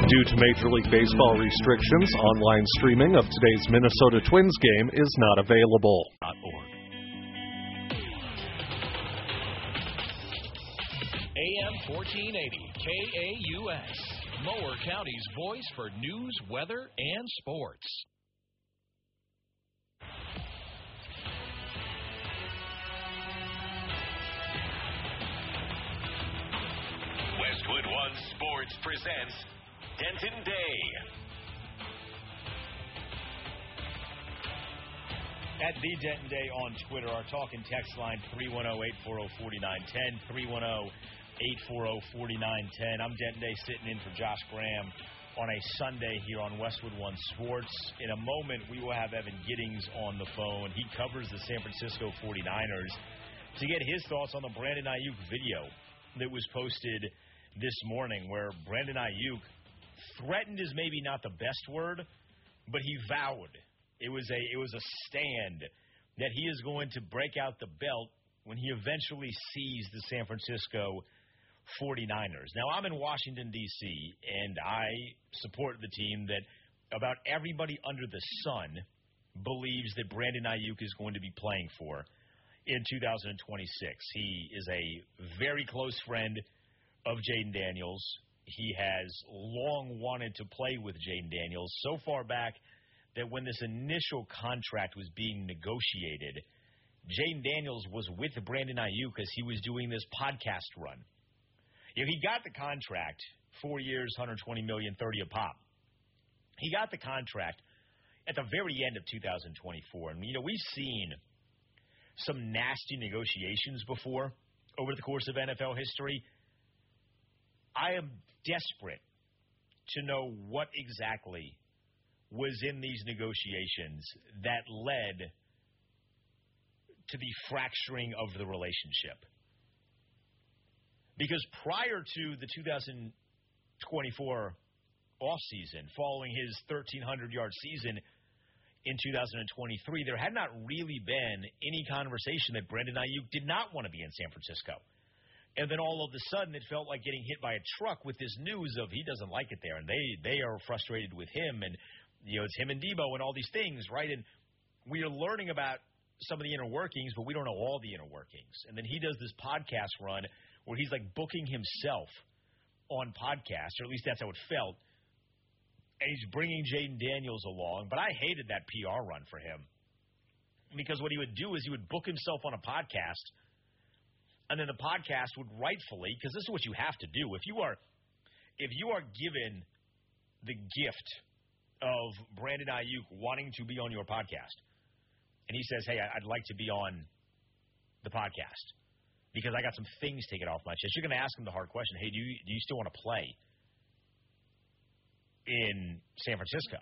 Due to Major League Baseball restrictions, online streaming of today's Minnesota Twins game is not available. AM 1480, KAUS, Mower County's voice for news, weather, and sports. Westwood One Sports presents Denton Day. At the Denton Day on Twitter, our talk and text line 310-840-4910, 310-840-4910. I'm Denton Day sitting in for Josh Graham on a Sunday here on Westwood One Sports. In a moment, we will have Evan Giddings on the phone. He covers the San Francisco 49ers to get his thoughts on the Brandon Aiyuk video that was posted this morning, where Brandon Aiyuk threatened is maybe not the best word, but he vowed. It was a stand that he is going to break out the belt when he eventually sees the San Francisco 49ers. Now, I'm in Washington, D.C., and I support the team that about everybody under the sun believes that Brandon Aiyuk is going to be playing for in 2026. He is a very close friend of Jayden Daniels. He has long wanted to play with Jayden Daniels, so far back that when this initial contract was being negotiated, Jayden Daniels was with Brandon Aiyuk as he was doing this podcast run. You know, he got the contract, 4 years, $120 million, 30 a pop. He got the contract at the very end of 2024. And, you know, we've seen some nasty negotiations before over the course of NFL history. I am desperate to know what exactly was in these negotiations that led to the fracturing of the relationship. Because prior to the 2024 offseason, following his 1,300-yard season in 2023, there had not really been any conversation that Brandon Aiyuk did not want to be in San Francisco. And then all of a sudden, it felt like getting hit by a truck with this news of he doesn't like it there, and they are frustrated with him, and you know, it's him and Debo and all these things, right? And we are learning about some of the inner workings, but we don't know all the inner workings. And then he does this podcast run where he's like booking himself on podcasts, or at least that's how it felt. And he's bringing Jayden Daniels along. But I hated that PR run for him, because what he would do is he would book himself on a podcast, and then the podcast would rightfully, because this is what you have to do. If you are given the gift of Brandon Aiyuk wanting to be on your podcast, and he says, hey, I'd like to be on the podcast because I got some things taken off my chest, you're going to ask him the hard question, hey, do you still want to play in San Francisco?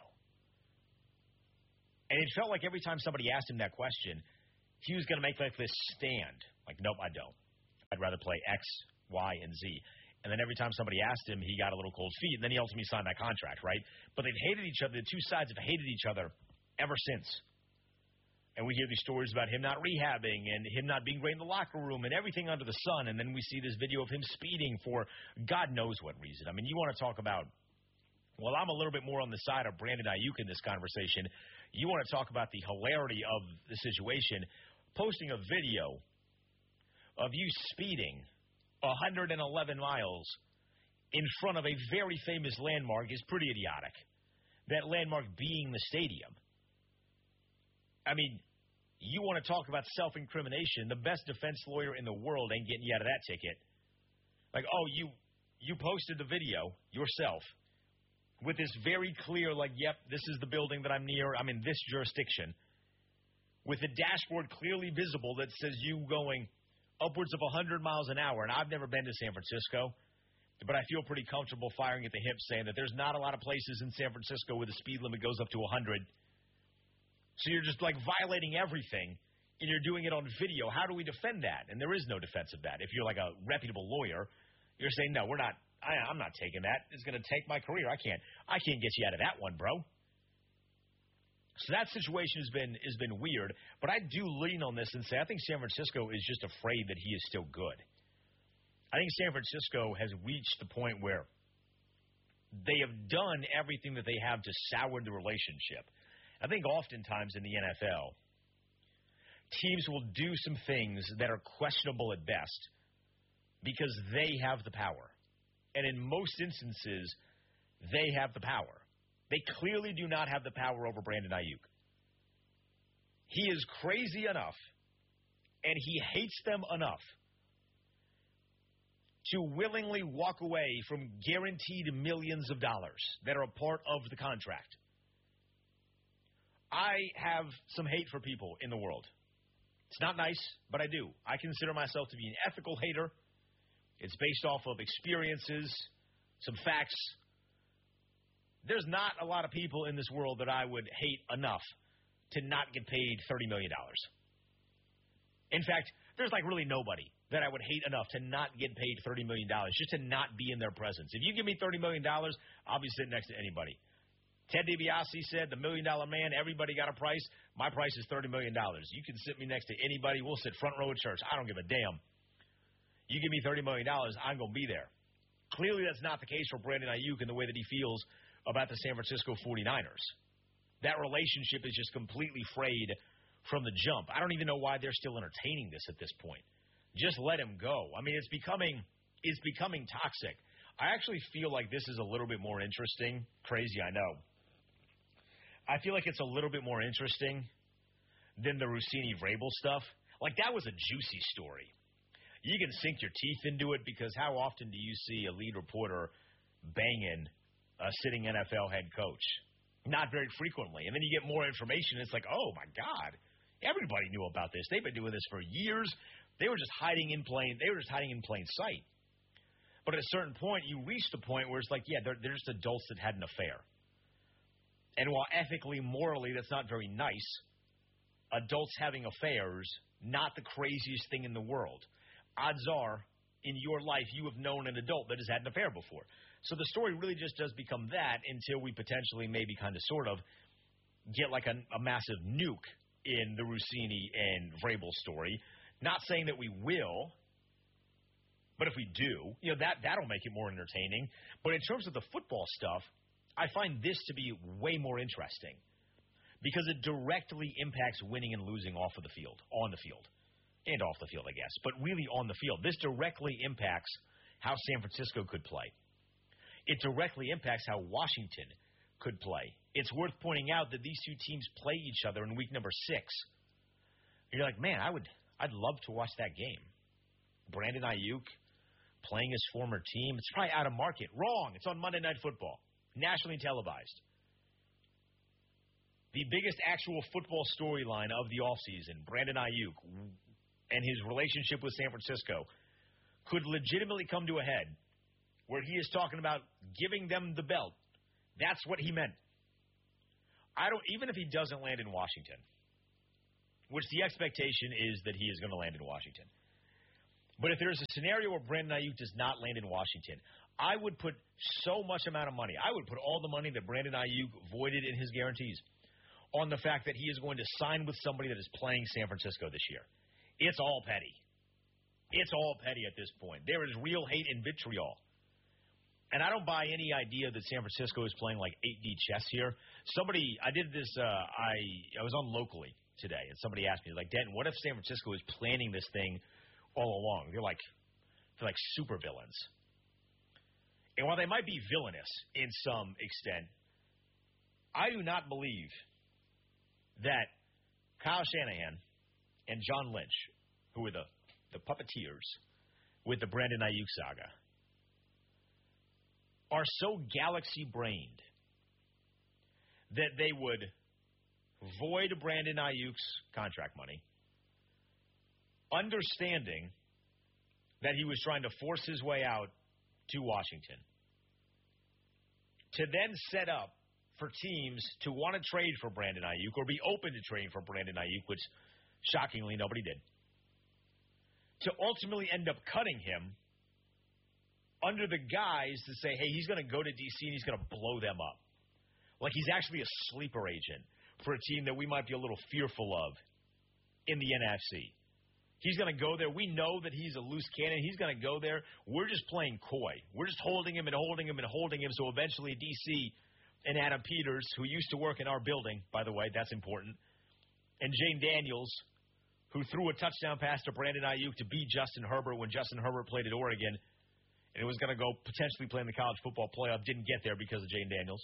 And it felt like every time somebody asked him that question, he was going to make like this stand, like, nope, I don't. I'd rather play X, Y, and Z. And then every time somebody asked him, he got a little cold feet, and then he ultimately signed that contract, right? But they've hated each other. The two sides have hated each other ever since. And we hear these stories about him not rehabbing and him not being great in the locker room and everything under the sun. And then we see this video of him speeding for God knows what reason. I mean, you want to talk about, well, I'm a little bit more on the side of Brandon Aiyuk in this conversation. You want to talk about the hilarity of the situation. Posting a video of you speeding 111 miles in front of a very famous landmark is pretty idiotic. That landmark being the stadium. I mean, you want to talk about self-incrimination. The best defense lawyer in the world ain't getting you out of that ticket. Like, oh, you posted the video yourself with this very clear, like, yep, this is the building that I'm near. I'm in this jurisdiction. With the dashboard clearly visible that says you going upwards of 100 miles an hour. And I've never been to San Francisco, but I feel pretty comfortable firing at the hip saying that there's not a lot of places in San Francisco where the speed limit goes up to 100. So you're just like violating everything, and you're doing it on video. How do we defend that? And there is no defense of that. If you're like a reputable lawyer, you're saying, no, we're not. I'm not taking that. It's going to take my career. I can't get you out of that one, bro. So that situation has been weird, but I do lean on this and say I think San Francisco is just afraid that he is still good. I think San Francisco has reached the point where they have done everything that they have to sour the relationship. I think oftentimes in the NFL, teams will do some things that are questionable at best because they have the power. And in most instances, they have the power. They clearly do not have the power over Brandon Ayuk. He is crazy enough, and he hates them enough to willingly walk away from guaranteed millions of dollars that are a part of the contract. I have some hate for people in the world. It's not nice, but I do. I consider myself to be an ethical hater. It's based off of experiences, some facts. There's not a lot of people in this world that I would hate enough to not get paid $30 million. In fact, there's like really nobody that I would hate enough to not get paid $30 million, just to not be in their presence. If you give me $30 million, I'll be sitting next to anybody. Ted DiBiase said, the $1 million man, everybody got a price. My price is $30 million. You can sit me next to anybody. We'll sit front row at church. I don't give a damn. You give me $30 million, I'm going to be there. Clearly, that's not the case for Brandon Ayuk in the way that he feels about the San Francisco 49ers. That relationship is just completely frayed from the jump. I don't even know why they're still entertaining this at this point. Just let him go. I mean, it's becoming toxic. I actually feel like this is a little bit more interesting. Crazy, I know. I feel like it's a little bit more interesting than the Rossini-Vrabel stuff. Like, that was a juicy story. You can sink your teeth into it because how often do you see a lead reporter banging a sitting NFL head coach? Not very frequently. And then you get more information. It's like, oh, my God. Everybody knew about this. They've been doing this for years. They were just hiding in plain sight. But at a certain point, you reach the point where it's like, yeah, they're just adults that had an affair. And while ethically, morally, that's not very nice, adults having affairs, not the craziest thing in the world. Odds are, in your life, you have known an adult that has had an affair before. So the story really just does become that until we potentially maybe kind of sort of get like a massive nuke in the Rossini and Vrabel story. Not saying that we will, but if we do, that'll make it more entertaining. But in terms of the football stuff, I find this to be way more interesting because it directly impacts winning and losing on the field, and off the field, I guess, but really on the field. This directly impacts how San Francisco could play. It directly impacts how Washington could play. It's worth pointing out that these two teams play each other in week number 6. And you're like, man, I'd love to watch that game. Brandon Ayuk playing his former team. It's probably out of market. Wrong. It's on Monday Night Football. Nationally televised. The biggest actual football storyline of the offseason, Brandon Ayuk and his relationship with San Francisco, could legitimately come to a head where he is talking about giving them the belt. That's what he meant. Even if he doesn't land in Washington, which the expectation is that he is going to land in Washington. But if there's a scenario where Brandon Ayuk does not land in Washington, I would put so much amount of money. I would put all the money that Brandon Ayuk voided in his guarantees on the fact that he is going to sign with somebody that is playing San Francisco this year. It's all petty. It's all petty at this point. There is real hate and vitriol. And I don't buy any idea that San Francisco is playing like 8D chess here. I did this, I was on Locally today, and somebody asked me, like, Denton, what if San Francisco is planning this thing all along? They're like super villains. And while they might be villainous in some extent, I do not believe that Kyle Shanahan and John Lynch, who were the puppeteers with the Brandon Ayuk saga, are so galaxy-brained that they would void Brandon Ayuk's contract money, understanding that he was trying to force his way out to Washington, to then set up for teams to want to trade for Brandon Ayuk or be open to trading for Brandon Ayuk, which shockingly nobody did, to ultimately end up cutting him under the guise to say, hey, he's going to go to D.C. and he's going to blow them up. Like he's actually a sleeper agent for a team that we might be a little fearful of in the NFC. He's going to go there. We know that he's a loose cannon. He's going to go there. We're just playing coy. We're just holding him and holding him and holding him. So eventually DC and Adam Peters, who used to work in our building, by the way, that's important, and Jane Daniels, who threw a touchdown pass to Brandon Ayuk to beat Justin Herbert when Justin Herbert played at Oregon, and it was going to go potentially play in the college football playoff, didn't get there because of Jane Daniels.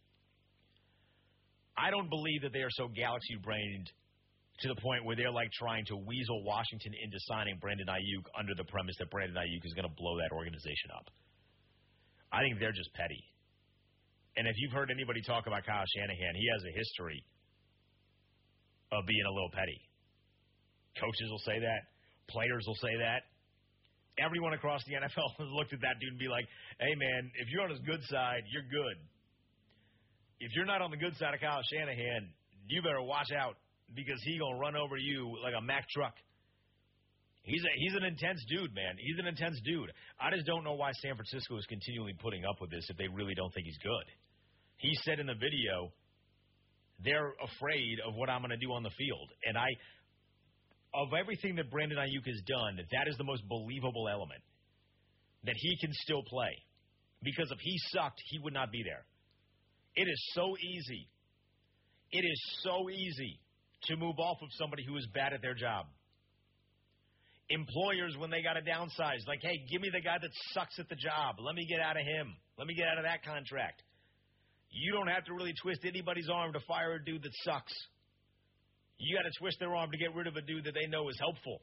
I don't believe that they are so galaxy-brained to the point where they're like trying to weasel Washington into signing Brandon Ayuk under the premise that Brandon Ayuk is going to blow that organization up. I think they're just petty. And if you've heard anybody talk about Kyle Shanahan, he has a history of being a little petty. Coaches will say that. Players will say that. Everyone across the NFL has looked at that dude and be like, hey, man, if you're on his good side, you're good. If you're not on the good side of Kyle Shanahan, you better watch out because he's going to run over you like a Mack truck. He's an intense dude, man. He's an intense dude. I just don't know why San Francisco is continually putting up with this if they really don't think he's good. He said in the video, they're afraid of what I'm going to do on the field. And of everything that Brandon Ayuk has done, that is the most believable element, that he can still play. Because if he sucked, he would not be there. It is so easy. It is so easy to move off of somebody who is bad at their job. Employers, when they got to downsize, like, hey, give me the guy that sucks at the job. Let me get out of him. Let me get out of that contract. You don't have to really twist anybody's arm to fire a dude that sucks. You got to twist their arm to get rid of a dude that they know is helpful.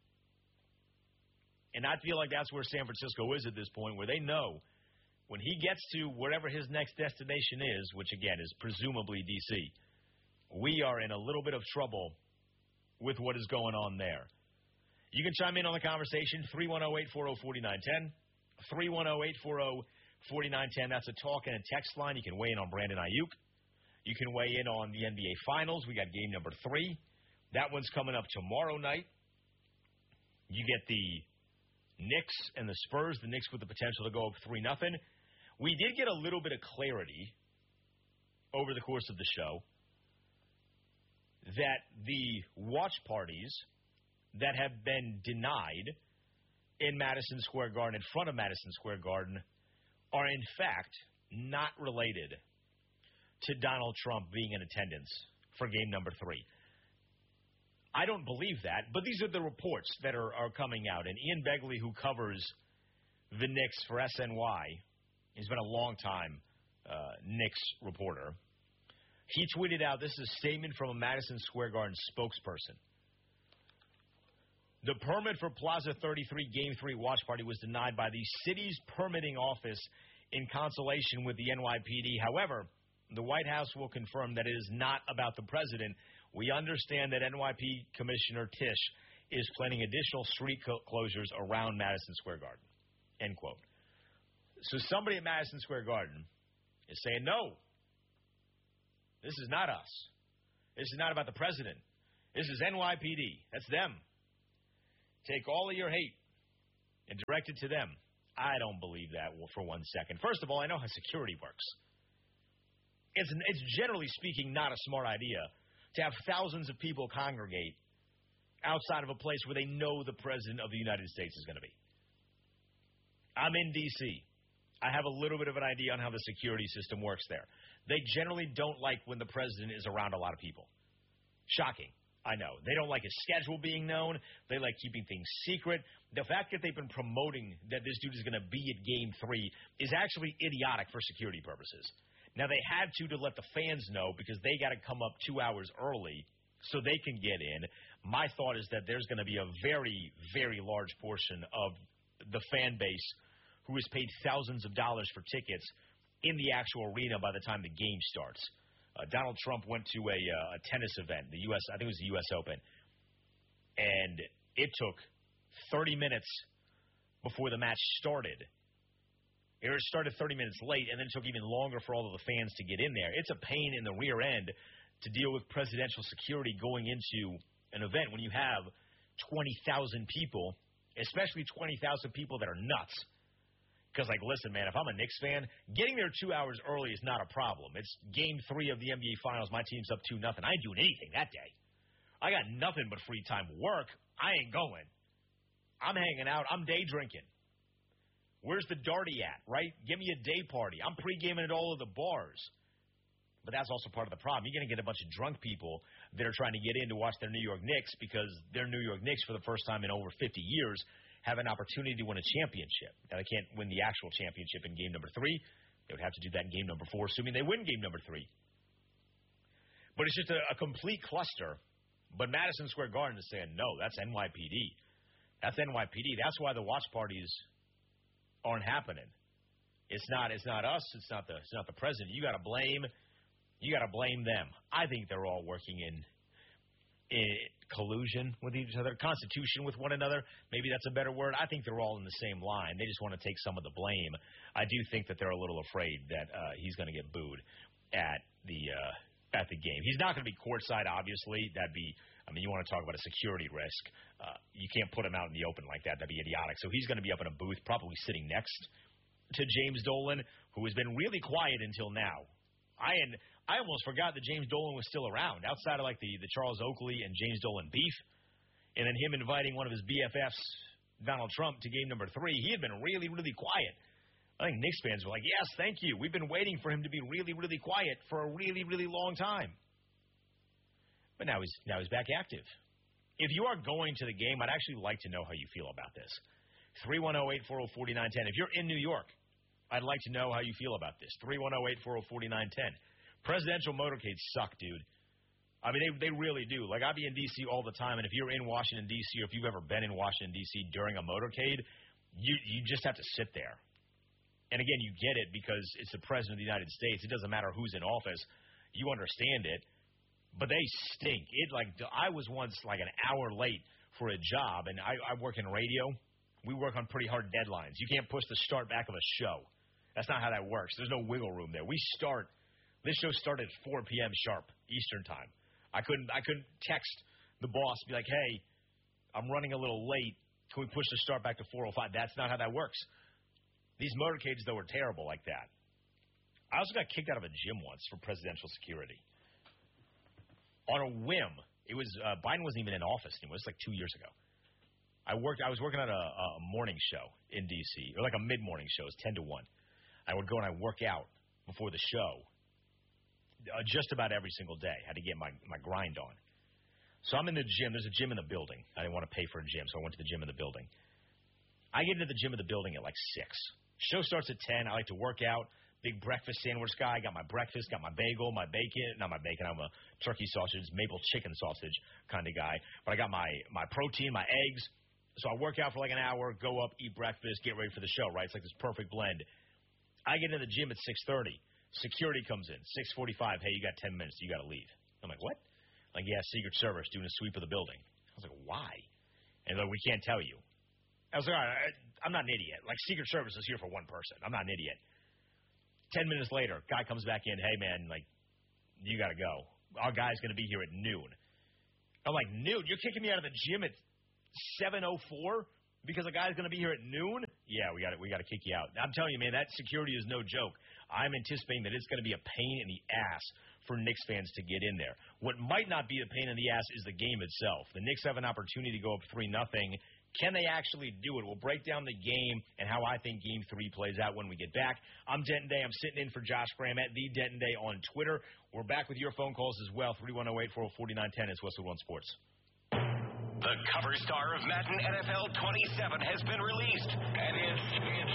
And I feel like that's where San Francisco is at this point, where they know when he gets to wherever his next destination is, which, again, is presumably D.C., we are in a little bit of trouble with what is going on there. You can chime in on the conversation, 310-840-4910, 310-840-4910. That's a talk and a text line. You can weigh in on Brandon Ayuk. You can weigh in on the NBA Finals. We got game number 3. That one's coming up tomorrow night. You get the Knicks and the Spurs, the Knicks with the potential to go up 3-0. We did get a little bit of clarity over the course of the show that the watch parties that have been denied in Madison Square Garden, in front of Madison Square Garden, are in fact not related to Donald Trump being in attendance for game number 3. I don't believe that, but these are the reports that are coming out. And Ian Begley, who covers the Knicks for SNY, he's been a long-time Knicks reporter. He tweeted out, this is a statement from a Madison Square Garden spokesperson. The permit for Plaza 33 Game 3 watch party was denied by the city's permitting office in consultation with the NYPD. However, the White House will confirm that it is not about the president. We understand that NYPD Commissioner Tisch is planning additional street closures around Madison Square Garden. End quote. So somebody at Madison Square Garden is saying, no, this is not us. This is not about the president. This is NYPD. That's them. Take all of your hate and direct it to them. I don't believe that for one second. First of all, I know how security works. It's generally speaking not a smart idea to have thousands of people congregate outside of a place where they know the president of the United States is going to be. I'm in D.C. I have a little bit of an idea on how the security system works there. They generally don't like when the president is around a lot of people. Shocking. I know. They don't like his schedule being known. They like keeping things secret. The fact that they've been promoting that this dude is going to be at Game 3 is actually idiotic for security purposes. Now, they had to let the fans know because they got to come up 2 hours early so they can get in. My thought is that there's going to be a very, very large portion of the fan base who has paid thousands of dollars for tickets in the actual arena by the time the game starts. Donald Trump went to a tennis event, I think it was the U.S. Open, and it took 30 minutes before the match started. It started 30 minutes late, and then it took even longer for all of the fans to get in there. It's a pain in the rear end to deal with presidential security going into an event when you have 20,000 people, especially 20,000 people that are nuts. Because, listen, man, if I'm a Knicks fan, getting there 2 hours early is not a problem. It's Game 3 of the NBA Finals. My team's up 2-0. I ain't doing anything that day. I got nothing but free time. Work, I ain't going. I'm hanging out. I'm day drinking. Where's the Darty at, right? Give me a day party. I'm pre-gaming at all of the bars. But that's also part of the problem. You're going to get a bunch of drunk people that are trying to get in to watch their New York Knicks because their New York Knicks, for the first time in over 50 years, have an opportunity to win a championship. Now, they can't win the actual championship in game number 3. They would have to do that in game number 4, assuming they win game number 3. But it's just a complete cluster. But Madison Square Garden is saying, no, that's NYPD. That's NYPD. That's why the watch parties aren't happening. It's not us. It's not the president. You got to blame them. I think they're all working in collusion with each other, constitution with one another. Maybe that's a better word. I think they're all in the same line. They just want to take some of the blame. I do think that they're a little afraid that he's going to get booed at the game. He's not going to be courtside, obviously. You want to talk about a security risk. You can't put him out in the open like that. That'd be idiotic. So he's going to be up in a booth, probably sitting next to James Dolan, who has been really quiet until now. I almost forgot that James Dolan was still around, outside of like the Charles Oakley and James Dolan beef, and then him inviting one of his BFFs, Donald Trump, to game number 3. He had been really, really quiet. I think Knicks fans were like, yes, thank you. We've been waiting for him to be really, really quiet for a really, really long time. But now he's back active. If you are going to the game, I'd actually like to know how you feel about this. 310-840-4910. If you're in New York, I'd like to know how you feel about this. 310-840-4910. Presidential motorcades suck, dude. I mean, they really do. Like, I'll be in D.C. all the time, and if you're in Washington, D.C., or if you've ever been in Washington, D.C. during a motorcade, you just have to sit there. And, again, you get it because it's the President of the United States. It doesn't matter who's in office. You understand it. But they stink. I was once like an hour late for a job, and I work in radio. We work on pretty hard deadlines. You can't push the start back of a show. That's not how that works. There's no wiggle room there. This show started at 4 p.m. sharp Eastern time. I couldn't text the boss and be like, hey, I'm running a little late. Can we push the start back to 4:05? That's not how that works. These motorcades, though, are terrible like that. I also got kicked out of a gym once for presidential security. On a whim. It was Biden wasn't even in office anymore. It was like 2 years ago. I was working at a morning show in D.C., or like a mid-morning show. It was 10 to 1. I would go and I'd work out before the show just about every single day. I had to get my grind on. So I'm in the gym. There's a gym in the building. I didn't want to pay for a gym, so I went to the gym in the building. I get into the gym in the building at like 6. Show starts at 10. I like to work out. Big breakfast sandwich guy. Got my breakfast, got my bagel, my bacon. Not my bacon. I'm a turkey sausage, maple chicken sausage kind of guy. But I got my protein, my eggs. So I work out for like an hour, go up, eat breakfast, get ready for the show, right? It's like this perfect blend. I get into the gym at 6:30. Security comes in. 6:45. Hey, you got 10 minutes. You got to leave. I'm like, what? Like, yeah, Secret Service doing a sweep of the building. I was like, why? And they're like, we can't tell you. I was like, all right, I'm not an idiot. Like, Secret Service is here for one person. I'm not an idiot. 10 minutes later, guy comes back in. Hey, man, like, you got to go. Our guy's going to be here at noon. I'm like, noon? You're kicking me out of the gym at 7:04 because a guy's going to be here at noon? Yeah, we got to kick you out. I'm telling you, man, that security is no joke. I'm anticipating that it's going to be a pain in the ass for Knicks fans to get in there. What might not be a pain in the ass is the game itself. The Knicks have an opportunity to go up 3-0. Can they actually do it? We'll break down the game and how I think Game 3 plays out when we get back. I'm Denton Day. I'm sitting in for Josh Graham at The Denton Day on Twitter. We're back with your phone calls as well. 310-840-4910 is Westwood One Sports. The cover star of Madden NFL 27 has been released, and it's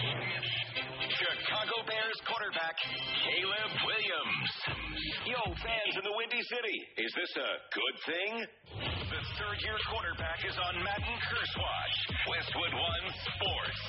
Chicago Bears quarterback Caleb Williams. Yo, fans in the Windy City, is this a good thing? The third-year quarterback is on Madden Curse Watch. Westwood One Sports.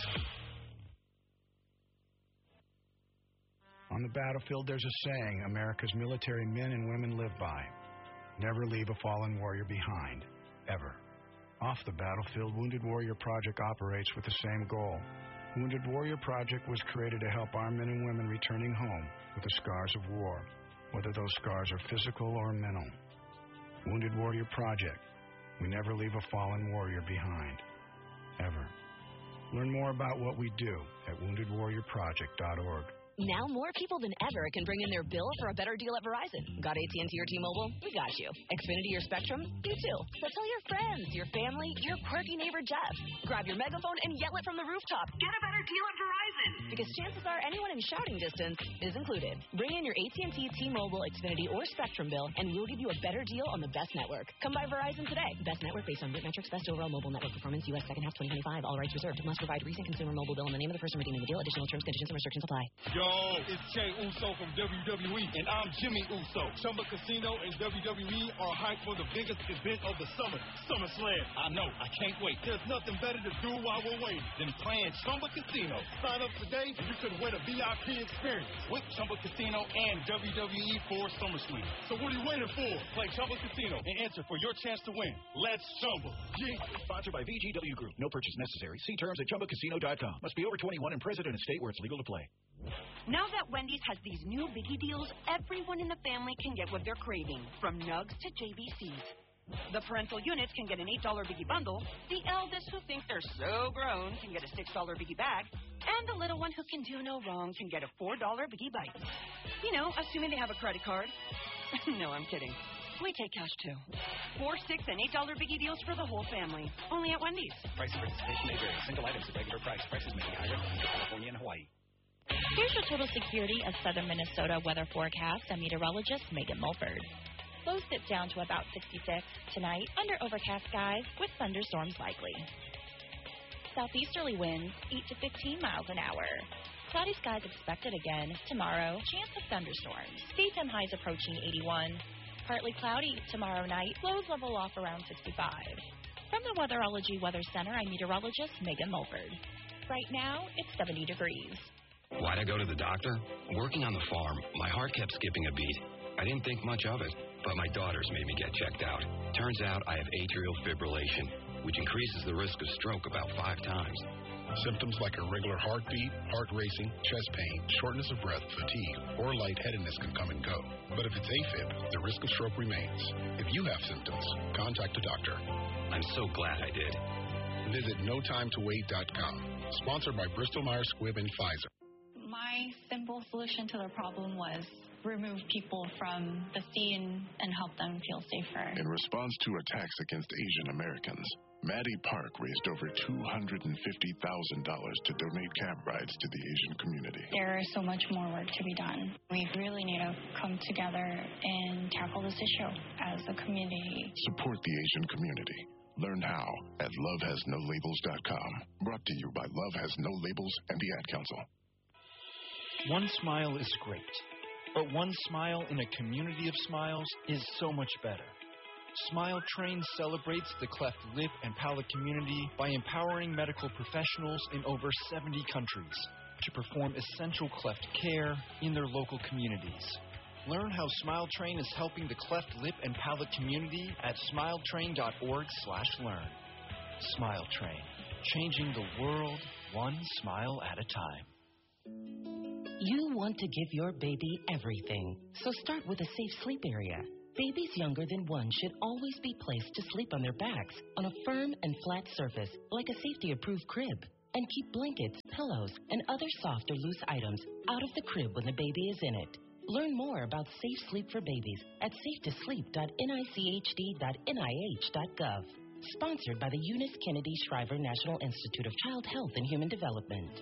On the battlefield, there's a saying America's military men and women live by. Never leave a fallen warrior behind, ever. Off the battlefield, Wounded Warrior Project operates with the same goal. Wounded Warrior Project was created to help our men and women returning home with the scars of war, whether those scars are physical or mental. Wounded Warrior Project. We never leave a fallen warrior behind, ever. Learn more about what we do at woundedwarriorproject.org. Now more people than ever can bring in their bill for a better deal at Verizon. Got AT&T or T-Mobile? We got you. Xfinity or Spectrum? You too. So tell your friends, your family, your quirky neighbor Jeff. Grab your megaphone and yell it from the rooftop. Get a better deal at Verizon. Because chances are anyone in shouting distance is included. Bring in your AT&T, T-Mobile, Xfinity, or Spectrum bill, and we'll give you a better deal on the best network. Come by Verizon today. Best network based on root metrics, best overall mobile network performance, U.S. second half 2025. All rights reserved. Must provide recent consumer mobile bill in the name of the person redeeming the deal. Additional terms, conditions, and restrictions apply. Yo, it's Jey Uso from WWE, and I'm Jimmy Uso. Chumba Casino and WWE are hyped for the biggest event of the summer, SummerSlam. I know, I can't wait. There's nothing better to do while we're waiting than playing Chumba Casino. Sign up today and you could win a VIP experience with Chumba Casino and WWE for SummerSlam. So what are you waiting for? Play Chumba Casino and enter for your chance to win. Let's Chumba. Sponsored by VGW Group. No purchase necessary. See terms at ChumbaCasino.com. Must be over 21 and present in a state where it's legal to play. Now that Wendy's has these new biggie deals, everyone in the family can get what they're craving, from nugs to JBCs. The parental units can get an $8 biggie bundle, the eldest who thinks they're so grown can get a $6 biggie bag, and the little one who can do no wrong can get a $4 biggie bite. You know, assuming they have a credit card. No, I'm kidding. We take cash too. $4, $6, and $8 biggie deals for the whole family. Only at Wendy's. Price and participation may vary. Single items at regular price. Prices may be higher in California and Hawaii. Here's your total security of southern Minnesota weather forecast. I'm meteorologist Megan Mulford. Lows dip down to about 66 tonight under overcast skies with thunderstorms likely. Southeasterly winds 8 to 15 miles an hour. Cloudy skies expected again tomorrow. Chance of thunderstorms. Daytime highs approaching 81. Partly cloudy tomorrow night. Lows level off around 65. From the Weatherology Weather Center, I'm meteorologist Megan Mulford. Right now, it's 70 degrees. Why'd I go to the doctor? Working on the farm, my heart kept skipping a beat. I didn't think much of it, but my daughters made me get checked out. Turns out I have atrial fibrillation, which increases the risk of stroke about 5 times. Symptoms like irregular heartbeat, heart racing, chest pain, shortness of breath, fatigue, or lightheadedness can come and go. But if it's AFib, the risk of stroke remains. If you have symptoms, contact a doctor. I'm so glad I did. Visit NoTimeToWait.com. Sponsored by Bristol-Myers Squibb and Pfizer. My simple solution to the problem was remove people from the scene and help them feel safer. In response to attacks against Asian Americans, Maddie Park raised over $250,000 to donate cab rides to the Asian community. There is so much more work to be done. We really need to come together and tackle this issue as a community. Support the Asian community. Learn how at lovehasnolabels.com. Brought to you by Love Has No Labels and the Ad Council. One smile is great, but one smile in a community of smiles is so much better. Smile Train celebrates the cleft lip and palate community by empowering medical professionals in over 70 countries to perform essential cleft care in their local communities. Learn how Smile Train is helping the cleft lip and palate community at smiletrain.org/learn. Smile Train, changing the world one smile at a time. You want to give your baby everything, so start with a safe sleep area. Babies younger than 1 should always be placed to sleep on their backs on a firm and flat surface like a safety-approved crib. And keep blankets, pillows, and other soft or loose items out of the crib when the baby is in it. Learn more about safe sleep for babies at safetosleep.nichd.nih.gov. Sponsored by the Eunice Kennedy Shriver National Institute of Child Health and Human Development.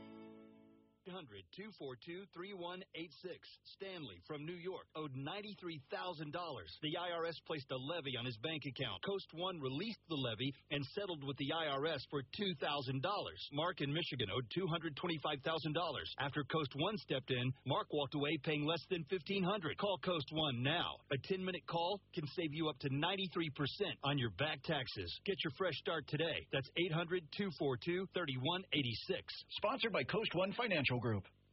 800-242-3186. Stanley from New York owed $93,000. The IRS placed a levy on his bank account. Coast One released the levy and settled with the IRS for $2,000. Mark in Michigan owed $225,000. After Coast One stepped in, Mark walked away paying less than $1,500. Call Coast One now. A 10-minute call can save you up to 93% on your back taxes. Get your fresh start today. That's 800-242-3186. Sponsored by Coast One Financial Group.